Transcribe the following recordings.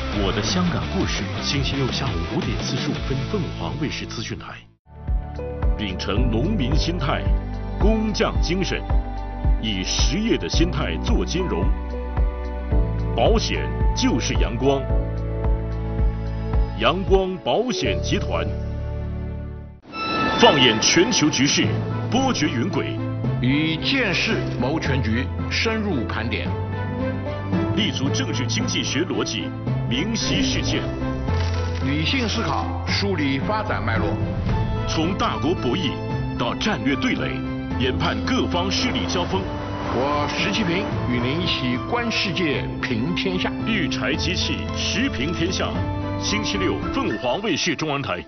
我的香港故事，星期六下午5点45分，凤凰卫视资讯台。秉承农民心态、工匠精神，以实业的心态做金融。保险就是阳光，阳光保险集团。放眼全球局势，波谲云诡， 以见识谋全局，深入盘点， 立足政治经济学逻辑，明晰事件， 理性思考，梳理发展脉络， 从大国博弈到战略对垒，研判各方势力交锋。 我石其平与您一起观世界，评天下。 育才机器，时评天下。星期六，凤凰卫视中文台。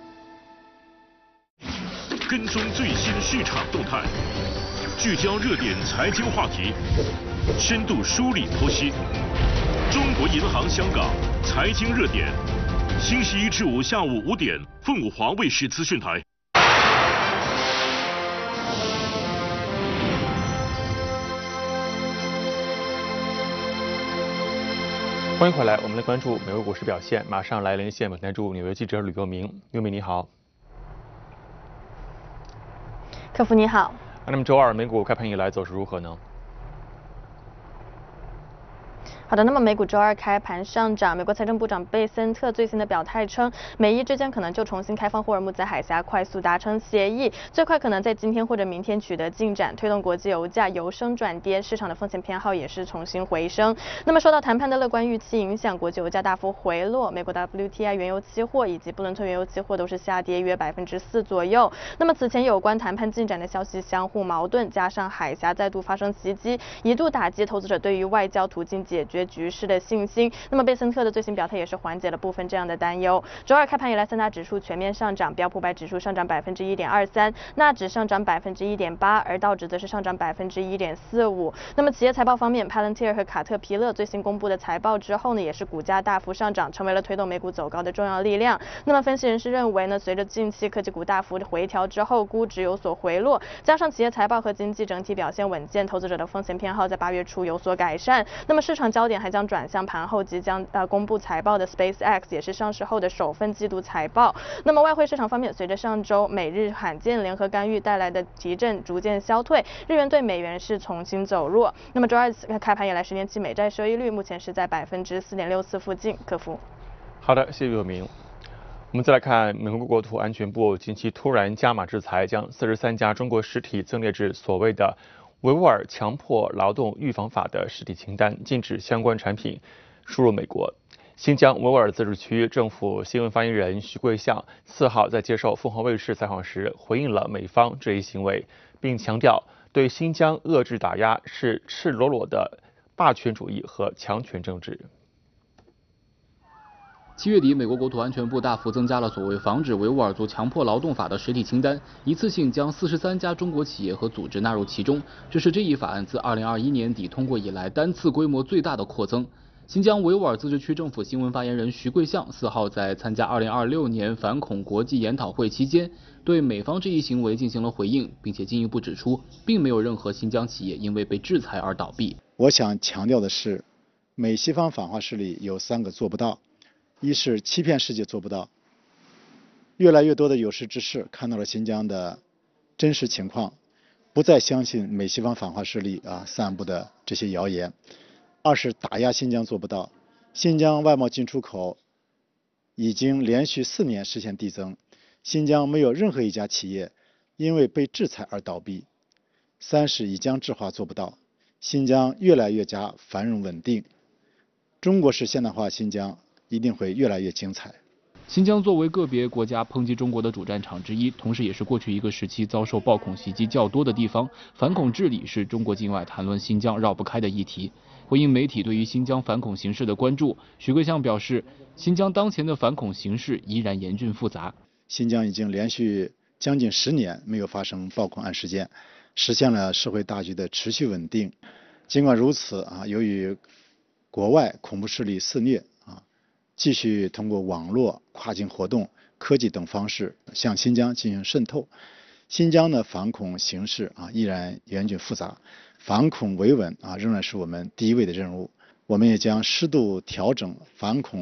跟踪最新市场动态，聚焦热点财经话题，深度梳理剖析。中国银行香港财经热点，星期1至5下午5点，凤凰卫视资讯台。 欢迎回来，我们来关注美国股市表现。马上来连线本台驻纽约记者吕佑明，佑明你好。 客服你好。 那么周二美股开盘以来走势如何呢？ 好的，那么美股周二开盘上涨，美国财政部长贝森特最新的表态称，美伊之间可能就重新开放霍尔木兹海峡快速达成协议，最快可能在今天或者明天取得进展，推动国际油价由升转跌，市场的风险偏好也是重新回升。那么受到谈判的乐观预期影响，国际油价大幅回落，美国 WTI 原油期货以及布伦特原油期货都是下跌约4%左右。那么此前有关谈判进展的消息相互矛盾，加上海峡再度发生袭击，一度打击投资者对于外交途径解决局势的信心。那么贝森特的最新表态也是缓解了部分这样的担忧。周二开盘以来，三大指数全面上涨，标普500指数上涨1.23%，纳指上涨1.8%，而道指则是上涨1.45%。那么企业财报方面 ，Palantir 和卡特皮勒最新公布的财报之后呢，也是股价大幅上涨，成为了推动美股走高的重要力量。那么分析人士认为呢，随着近期科技股大幅回调之后，估值有所回落，加上企业财报和经济整体表现稳健，投资者的风险偏好在8月初有所改善。那么市场焦点还将转向盘后即将公布财报的 SpaceX， 也是上市后的首份季度财报。那么外汇市场方面，随着上周美日罕见联合干预带来的提振逐渐消退，日元对美元是重新走弱。那么周二开盘以来，10年期美债收益率目前是在4.64%附近。客服。 好的，谢谢佑明。我们再来看美国国土安全部近期突然加码制裁，将43家中国实体增列至所谓的维吾尔强迫劳动预防法的实体清单，禁止相关产品输入美国。新疆维吾尔自治区政府新闻发言人徐贵相4号在接受凤凰卫视采访时回应了美方这一行为，并强调对新疆遏制打压是赤裸裸的霸权主义和强权政治。 7月底，美国国土安全部大幅增加了所谓防止维吾尔族强迫劳动法的实体清单，一次性将43家中国企业和组织纳入其中。这是这一法案自2021年底通过以来单次规模最大的扩增。新疆维吾尔自治区政府新闻发言人徐贵相4号在参加2026年反恐国际研讨会期间，对美方这一行为进行了回应，并且进一步指出，并没有任何新疆企业因为被制裁而倒闭。 我想强调的是，美西方反华势力有3个做不到。一是欺骗世界做不到，越来越多的有识之士看到了新疆的真实情况，不再相信美西方反华势力散布的这些谣言。二是打压新疆做不到，新疆外贸进出口已经连续4年实现递增，新疆没有任何一家企业因为被制裁而倒闭。三是以疆制华做不到，新疆越来越加繁荣稳定，中国式现代化新疆一定会越来越精彩。 新疆作为个别国家抨击中国的主战场之一，同时也是过去一个时期遭受暴恐袭击较多的地方，反恐治理是中国境外谈论新疆绕不开的议题。回应媒体对于新疆反恐形势的关注，徐贵相表示，新疆当前的反恐形势依然严峻复杂。 新疆已经连续将近10年没有发生暴恐案事件，实现了社会大局的持续稳定。尽管如此由于国外恐怖势力肆虐继续通过网络、跨境活动、科技等方式向新疆进行渗透。新疆的反恐形势依然严峻复杂，反恐维稳仍然是我们第一位的任务。我们也将适度调整反恐